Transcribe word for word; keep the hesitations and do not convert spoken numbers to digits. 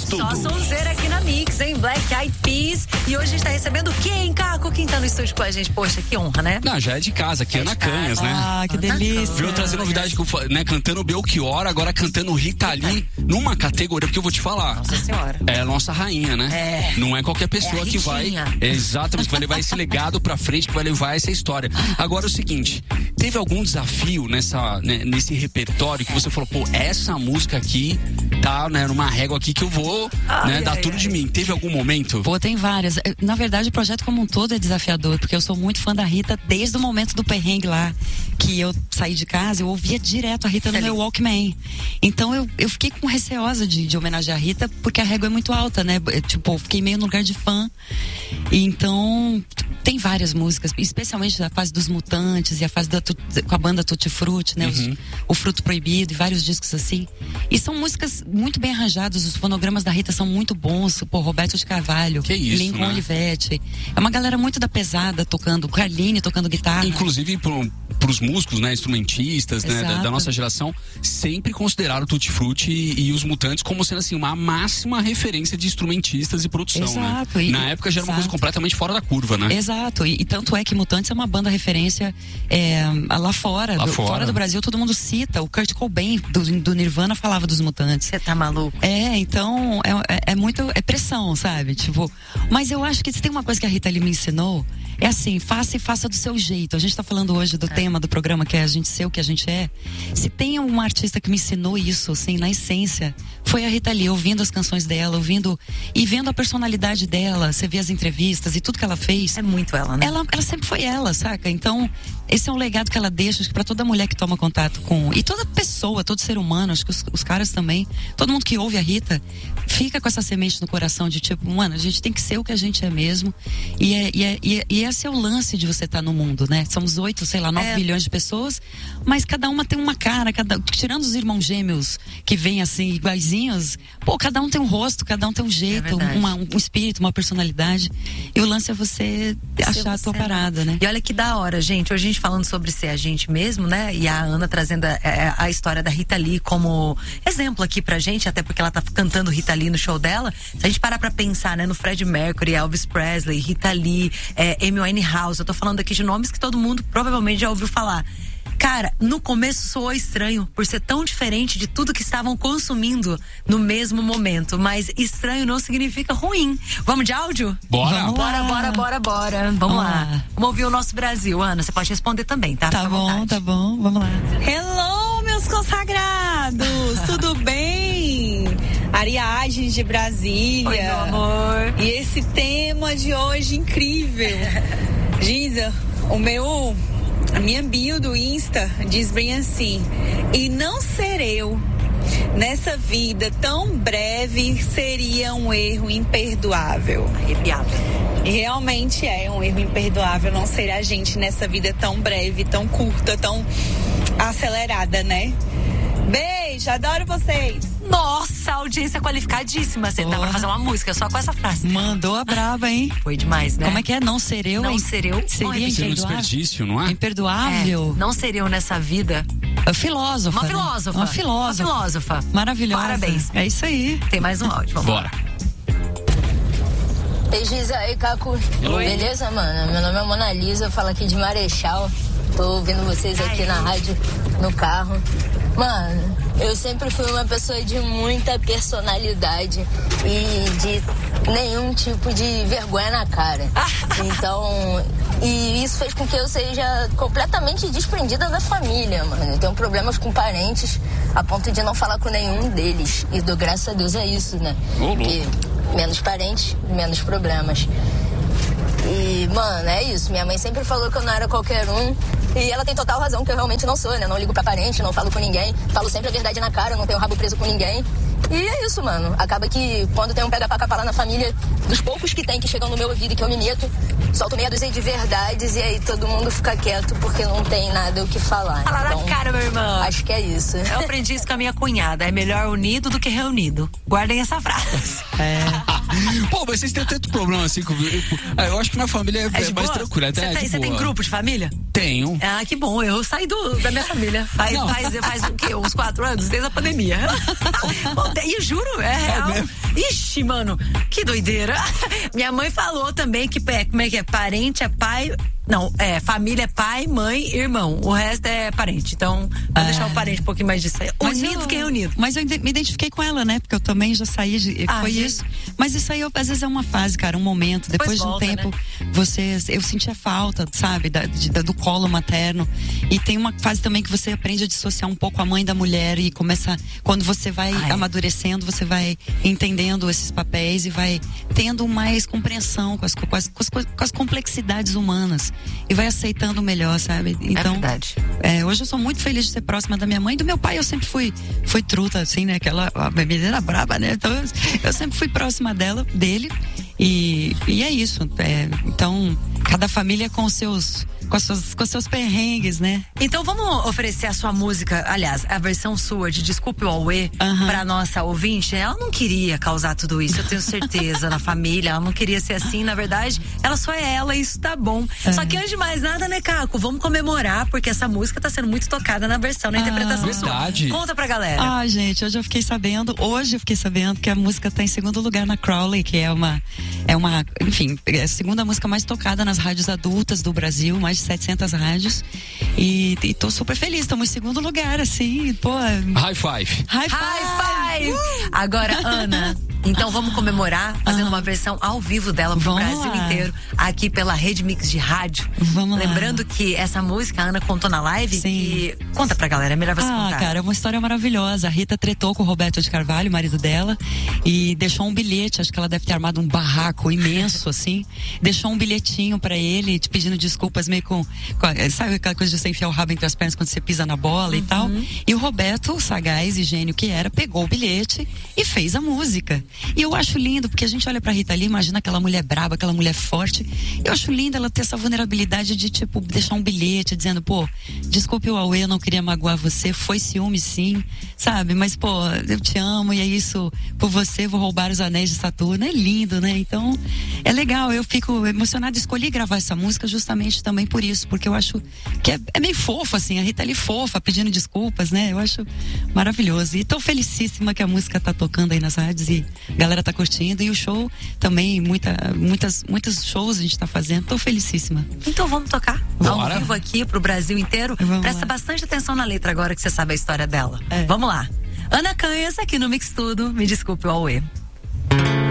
tudo. Só sonzeira aqui na Mix, hein? Black Eyed Peas. E hoje a gente tá recebendo quem, Caco? Quem tá no estúdio com a gente? Poxa, que honra, né? Não, já é de casa, aqui é Ana Canhas, né? Ah, que delícia. Veio trazer novidade, né? Cantando Belchior, agora cantando Rita Lee, numa categoria, porque eu vou te falar. Nossa Senhora. É a nossa rainha, né? É. Não é qualquer pessoa É a que vai. Ritinha. É exatamente, que vai levar esse legado pra frente, que vai levar essa história. Agora é o seguinte, teve algum desafio nessa, né, nesse repertório que você falou, pô, essa música aqui tá, né, numa régua aqui que eu vou, Ai, né, ai, dar ai, tudo ai. de mim. Teve algum momento? Pô, tem várias. Na verdade, o projeto como um todo é desafiador, porque eu sou muito fã da Rita desde o momento do perrengue lá, que eu saí de casa, eu ouvia direto a Rita no meu Walkman. Então eu, eu fiquei com receosa de, de homenagear a Rita, porque a régua é muito alta, né? Tipo, eu fiquei meio no lugar de fã. E então, tem várias músicas, especialmente a fase dos Mutantes e a fase da, com a banda Tutti Frutti, né? Uhum. Os, o Fruto Proibido e vários discos assim. E são músicas muito bem arranjadas, os fonogramas da Rita são muito bons, pô, Roberto de Carvalho, Que isso, Lincoln né? Olivetti. É uma galera muito da pesada tocando, Carline tocando guitarra. Inclusive pro, pros músicos, né, instrumentistas, né, da, da nossa geração, sempre consideraram o Tutti Frutti e, e os Mutantes como sendo assim uma máxima referência de instrumentistas e produção, Exato. né? E, Na época já era uma exato. coisa completamente fora da curva, né? Exato, e, e tanto é que Mutantes é uma banda referência é, lá fora, Lá do, fora. fora do Brasil, todo mundo cita, o Kurt Cobain do, do Nirvana falava dos Mutantes. Você tá maluco? É, então é, é, é muito, é pressão, sabe? Tipo, mas eu acho que se tem uma coisa que a Rita Lee me ensinou, é assim, faça e faça do seu jeito. A gente tá falando hoje do é. tema do programa, que é a gente ser o que a gente é. Se tem uma artista que me ensinou isso, assim, na essência, foi a Rita Lee, ouvindo as canções dela, ouvindo e vendo a personalidade dela, você vê as entrevistas e tudo que ela fez. É muito ela, né? Ela, ela sempre foi ela, saca? Então, esse é um legado que ela deixa, acho que pra toda mulher que toma contato com, e toda pessoa, todo ser humano, acho que os, os caras também, todo mundo que ouve a Rita, fica com essa semente no coração de tipo, mano, a gente tem que ser o que a gente é mesmo, e, é, e, é, e, é, e esse é o lance de você estar no mundo, né? Somos oito, sei lá, nove é. bilhões de pessoas, mas cada uma tem uma cara, cada, tirando os irmãos gêmeos que vêm assim, iguaizinhos, pô, cada um tem um rosto, cada um tem um jeito, É uma, um espírito, uma personalidade, e o lance é você achar a tua parada, né? E olha que da hora, gente, hoje a gente falando sobre ser a gente mesmo, né? E a Ana trazendo a, a, a história da Rita Lee como exemplo aqui pra gente, até porque ela tá cantando Rita Lee no show dela. Se a gente parar pra pensar, né, no Freddie Mercury, Elvis Presley, Rita Lee, é, Amy Winehouse, eu tô falando aqui de nomes que todo mundo provavelmente já ouviu falar. Cara, no começo soou estranho por ser tão diferente de tudo que estavam consumindo no mesmo momento, mas estranho não significa ruim. Vamos de áudio? Bora. Vamos Bora, lá. bora, bora, bora. Vamos, Vamos lá. lá. Vamos ouvir o nosso Brasil. Ana, você pode responder também, tá? Tá Fica à bom, vontade. tá bom, vamos lá. Hello, meus consagrados! Tudo bem? Ariadne de Brasília. Oi, meu amor. E esse tema de hoje incrível. Giza, o meu, a minha bio do Insta diz bem assim: e não ser eu nessa vida tão breve seria um erro imperdoável. Arrepiada. E realmente é um erro imperdoável não ser a gente nessa vida tão breve, tão curta, tão acelerada, né? Beijo, adoro vocês. Nossa, audiência qualificadíssima. Você dá pra Porra. fazer uma música só com essa frase. Mandou a braba, hein? Foi demais, né? Como é que é? Não ser eu? Não hein? ser eu. Vamos Seria repetir. Seria um imperdoável? desperdício, não é? Imperdoável? É, não ser eu nessa vida. É. Filósofa. Uma né? filósofa. Uma filósofa. Uma filósofa. Maravilhosa. Parabéns. É isso aí. Tem mais um áudio, vamos Bora. Ei, Giza, aí, Caco. Oi. Beleza, mano? Meu nome é Mona Lisa, eu falo aqui de Marechal. Tô ouvindo vocês aqui na rádio, no carro. Mano, eu sempre fui uma pessoa de muita personalidade e de nenhum tipo de vergonha na cara. Então, e isso fez com que eu seja completamente desprendida da família, mano. Eu tenho problemas com parentes a ponto de não falar com nenhum deles. E dou graças a Deus a isso, né? Ô, louco. Porque menos parentes, menos problemas. E, mano, é isso. Minha mãe sempre falou que eu não era qualquer um. E ela tem total razão, que eu realmente não sou, né? Não ligo pra parente, não falo com ninguém. Falo sempre a verdade na cara, não tenho rabo preso com ninguém. E é isso, mano. Acaba que quando tem um pega pra capar lá na família, dos poucos que tem que chegam no meu ouvido e que eu me meto, solto meia dúzia de verdades e aí todo mundo fica quieto porque não tem nada o que falar. Fala Então, na cara, meu irmão. acho que é isso. Eu aprendi isso com a minha cunhada. É melhor unido do que reunido. Guardem essa frase. É. Pô, mas vocês têm tanto problema assim comigo. Eu acho que minha família é, É de é mais boa? tranquila. Até Você é tem, de você tem boa. grupo de família? Tenho. Ah, que bom. Eu saí do, da minha família. Faz, Não. faz, faz o quê? Uns quatro anos, desde a pandemia. Bom, e eu juro, é real. mesmo? Ixi, mano, que doideira. Minha mãe falou também que, é, como é que é? Parente é pai... Não, é, família é pai, mãe, irmão. O resto é parente. Então, vou é. deixar o parente um pouquinho mais disso aí. Unidos quem é unido. Mas eu me identifiquei com ela, né? Porque eu também já saí de. Ah, foi gente. isso. Mas isso aí, eu, às vezes, é uma fase, cara, um momento. Depois, Depois de um volta, tempo, né? você. Eu sentia falta, sabe? Da, de, da, do colo materno. E tem uma fase também que você aprende a dissociar um pouco a mãe da mulher e começa. Quando você vai Ai. amadurecendo, você vai entendendo esses papéis e vai tendo mais compreensão com as, com as, com as, com as complexidades humanas. E vai aceitando melhor, sabe? Então, é verdade. É, hoje eu sou muito feliz de ser próxima da minha mãe. Do meu pai eu sempre fui, fui truta, assim, né? Aquela a menina braba, né? Então eu sempre fui próxima dela, dele. E, e é isso. É, então, cada família com os seus... Com, as suas, com os seus perrengues, né? Então vamos oferecer a sua música, aliás, a versão sua de Desculpe o Auê, uhum. pra nossa ouvinte. Ela não queria causar tudo isso, eu tenho certeza, na família. Ela não queria ser assim, na verdade, ela só é ela e isso tá bom. É. Só que antes de mais nada, né, Caco? Vamos comemorar, porque essa música tá sendo muito tocada na versão, na ah, interpretação verdade. sua. Conta pra galera. Ah, gente, hoje eu fiquei sabendo, hoje eu fiquei sabendo que a música tá em segundo lugar na Crowley, que é uma, é uma, enfim, é a segunda música mais tocada nas rádios adultas do Brasil, mais de setecentas rádios. E, e tô super feliz, estamos em segundo lugar, assim, pô. High five. High five! High five. Uh! Agora, Ana, então vamos comemorar fazendo ah. uma versão ao vivo dela pro vamos Brasil lá. inteiro, aqui pela Rede Mix de rádio. Vamos Lembrando lá. que essa música a Ana contou na live. Sim. Que... Conta pra galera, é melhor você ah, contar. Ah, cara, é uma história maravilhosa. A Rita tretou com o Roberto de Carvalho, marido dela, e deixou um bilhete, acho que ela deve ter armado um barraco imenso, assim. Deixou um bilhetinho pra ele, te pedindo desculpas, meio com, com... Sabe aquela coisa de você enfiar o rabo entre as pernas quando você pisa na bola uhum. e tal? E o Roberto, sagaz e gênio que era, pegou o bilhete e fez a música. E eu acho lindo, porque a gente olha pra Rita Lee, imagina aquela mulher braba, aquela mulher forte. Eu acho lindo ela ter essa vulnerabilidade de, tipo, deixar um bilhete dizendo, pô, desculpe o Auê, eu não queria magoar você, foi ciúme sim, sabe? Mas, pô, eu te amo e é isso, por você vou roubar os anéis de Saturno. É lindo, né? Então, é legal, eu fico emocionada, escolhi gravar essa música justamente também por isso, porque eu acho que é, é meio fofo, assim, a Rita Lee fofa, pedindo desculpas, né? Eu acho maravilhoso. E tô felicíssima que a música tá tocando aí nas rádios e a galera tá curtindo, e o show também, muita, muitas, muitos shows a gente tá fazendo, tô felicíssima. Então vamos tocar Bora. ao vivo aqui pro Brasil inteiro. Vamos Presta lá. bastante atenção na letra agora que você sabe a história dela. É. Vamos lá. Ana Canhas aqui no Mix Tudo, me desculpe o Auê.